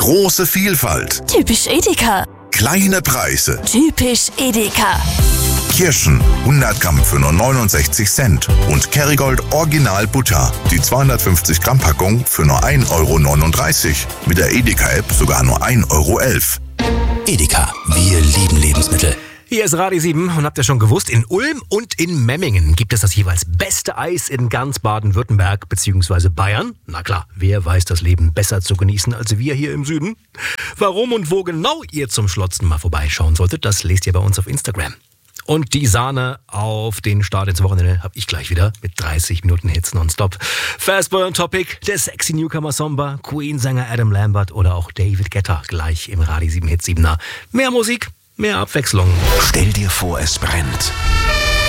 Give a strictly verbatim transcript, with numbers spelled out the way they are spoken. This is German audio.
Große Vielfalt. Typisch Edeka. Kleine Preise. Typisch Edeka. Kirschen hundert Gramm für nur neunundsechzig Cent und Kerrygold Original Butter, die zweihundertfünfzig Gramm Packung für nur ein Euro neununddreißig. Mit der Edeka-App sogar nur ein Euro elf. Edeka, wir lieben Lebensmittel. Hier ist Radio sieben und habt ihr schon gewusst, in Ulm und in Memmingen gibt es das jeweils beste Eis in ganz Baden-Württemberg bzw. Bayern. Na klar, wer weiß das Leben besser zu genießen als wir hier im Süden? Warum und wo genau ihr zum Schlotzen mal vorbeischauen solltet, das lest ihr bei uns auf Instagram. Und die Sahne auf den Start ins Wochenende habe ich gleich wieder mit dreißig Minuten Hits nonstop. Fastball on Topic, der sexy Newcomer Somba, Queen-Sänger Adam Lambert oder auch David Guetta gleich im Radio sieben Hit siebener. Mehr Musik, mehr Abwechslung. Stell dir vor, es brennt.